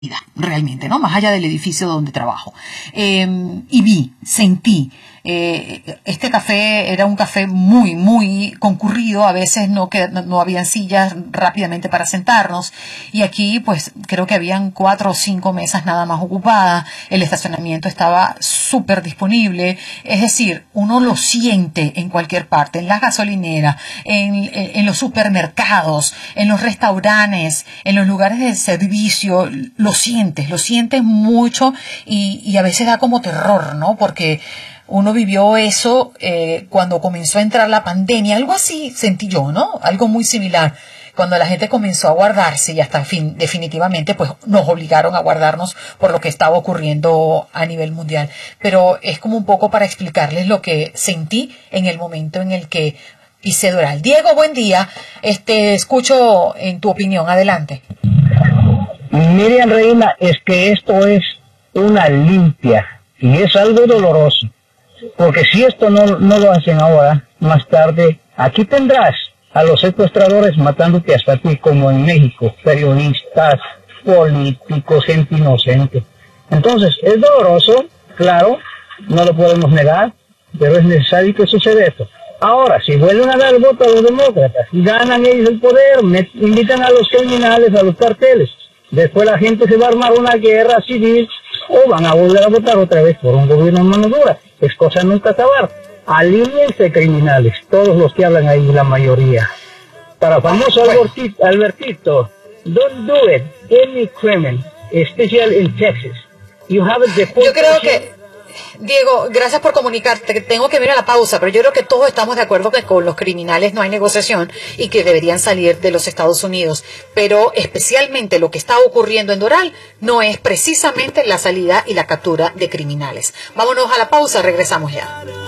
realmente, ¿no? Más allá del edificio donde trabajo. Y sentí, este café era un café muy, muy concurrido, a veces no habían sillas rápidamente para sentarnos, y aquí pues creo que habían 4 o 5 mesas nada más ocupadas, el estacionamiento estaba súper disponible, es decir, uno lo siente en cualquier parte, en las gasolineras, en los supermercados, en los restaurantes, en los lugares de servicio, lo sientes mucho y a veces da como terror, ¿no? Porque uno vivió eso cuando comenzó a entrar la pandemia, algo así sentí yo, ¿no? Algo muy similar. Cuando la gente comenzó a guardarse y hasta el fin, definitivamente, pues nos obligaron a guardarnos por lo que estaba ocurriendo a nivel mundial. Pero es como un poco para explicarles lo que sentí en el momento en el que pisé Doral. Diego, buen día. Escucho en tu opinión. Adelante. Miriam Reina, es que esto es una limpia y es algo doloroso, porque si esto no lo hacen ahora, más tarde, aquí tendrás a los secuestradores matándote hasta ti, como en México, periodistas, políticos, gente inocente. Entonces, es doloroso, claro, no lo podemos negar, pero es necesario que suceda esto. Ahora, si vuelven a dar el voto a los demócratas y ganan ellos el poder, invitan a los criminales, a los carteles, después la gente se va a armar una guerra civil o van a volver a votar otra vez por un gobierno en mano dura. Es cosa nunca acabar. Alíñense criminales, todos los que hablan ahí, la mayoría. Para famoso Albertito, don't do it, any criminal, especially in Texas. You have a deportation. Yo creo que, Diego, gracias por comunicarte. Tengo que ir a la pausa, pero yo creo que todos estamos de acuerdo que con los criminales no hay negociación y que deberían salir de los Estados Unidos. Pero especialmente lo que está ocurriendo en Doral no es precisamente la salida y la captura de criminales. Vámonos a la pausa, regresamos ya.